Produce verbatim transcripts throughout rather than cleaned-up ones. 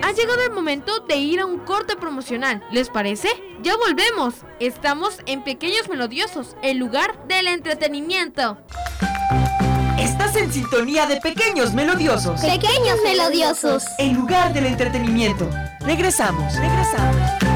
ha llegado el momento de ir a un corte promocional. ¿Les parece? Ya volvemos. Estamos en Pequeños Melodiosos, el lugar del entretenimiento. Estás en sintonía de Pequeños Melodiosos. Pequeños Melodiosos, el lugar del entretenimiento. Regresamos, regresamos.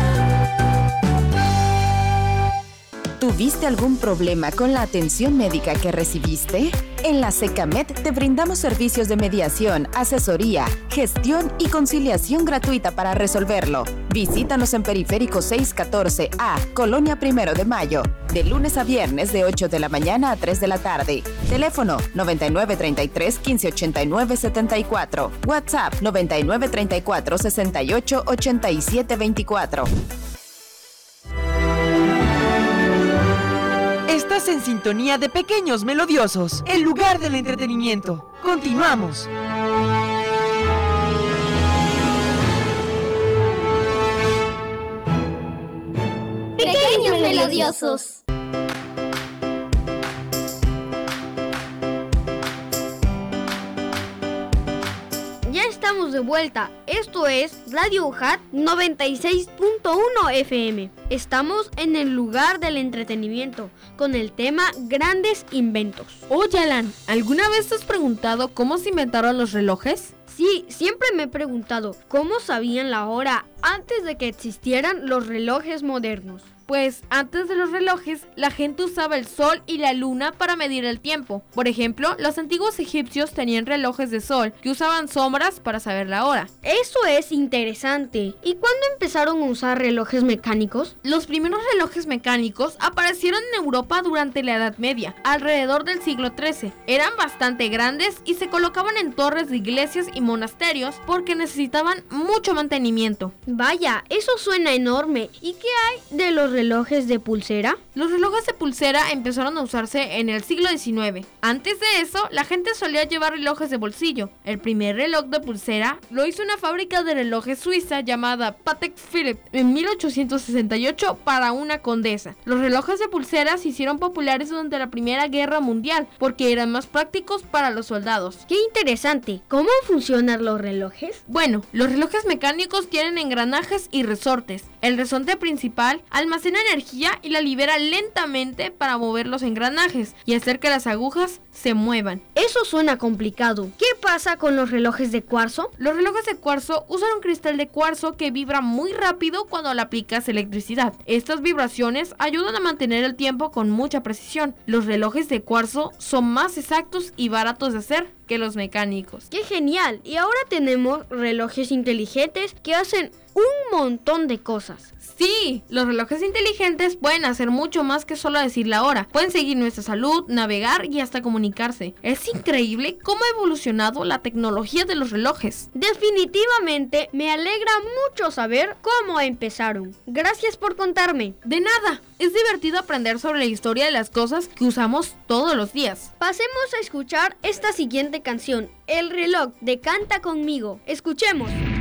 ¿Tuviste algún problema con la atención médica que recibiste? En la SECAMED te brindamos servicios de mediación, asesoría, gestión y conciliación gratuita para resolverlo. Visítanos en Periférico seiscientos catorce A, Colonia Primero de Mayo, de lunes a viernes de ocho de la mañana a tres de la tarde. Teléfono noventa y nueve treinta y tres quince ochenta y nueve setenta y cuatro. WhatsApp noventa y nueve treinta y cuatro sesenta y ocho ochenta y siete veinticuatro. Estás en sintonía de Pequeños Melodiosos, el lugar del entretenimiento. Continuamos. Pequeños Melodiosos. Ya estamos de vuelta. Esto es Radio UJAT noventa y seis punto uno F M. Estamos en el lugar del entretenimiento con el tema Grandes Inventos. Oye, Alan, ¿alguna vez te has preguntado cómo se inventaron los relojes? Sí, siempre me he preguntado cómo sabían la hora antes de que existieran los relojes modernos. Pues antes de los relojes, la gente usaba el sol y la luna para medir el tiempo. Por ejemplo, los antiguos egipcios tenían relojes de sol que usaban sombras para saber la hora. Eso es interesante. ¿Y cuándo empezaron a usar relojes mecánicos? Los primeros relojes mecánicos aparecieron en Europa durante la Edad Media, alrededor del siglo trece. Eran bastante grandes y se colocaban en torres de iglesias y monasterios porque necesitaban mucho mantenimiento. Vaya, eso suena enorme. ¿Y qué hay de los relojes de pulsera? Los relojes de pulsera empezaron a usarse en el siglo diecinueve. Antes de eso, la gente solía llevar relojes de bolsillo. El primer reloj de pulsera lo hizo una fábrica de relojes suiza llamada Patek Philippe en mil ochocientos sesenta y ocho para una condesa. Los relojes de pulsera se hicieron populares durante la Primera Guerra Mundial porque eran más prácticos para los soldados. ¡Qué interesante! ¿Cómo funcionan los relojes? Bueno, los relojes mecánicos tienen engranajes y resortes. El resorte principal almacena energía y la libera lentamente para mover los engranajes y hacer que las agujas se muevan. Eso suena complicado. ¿Qué pasa con los relojes de cuarzo? Los relojes de cuarzo usan un cristal de cuarzo que vibra muy rápido cuando le aplicas electricidad. Estas vibraciones ayudan a mantener el tiempo con mucha precisión. Los relojes de cuarzo son más exactos y baratos de hacer que los mecánicos. ¡Qué genial! Y ahora tenemos relojes inteligentes que hacen un montón de cosas. Sí, los relojes inteligentes pueden hacer mucho más que solo decir la hora. Pueden seguir nuestra salud, navegar y hasta comunicarse. Es increíble cómo ha evolucionado la tecnología de los relojes. Definitivamente me alegra mucho saber cómo empezaron. Gracias por contarme. De nada, es divertido aprender sobre la historia de las cosas que usamos todos los días. Pasemos a escuchar esta siguiente canción, El reloj de Canta Conmigo. Escuchemos.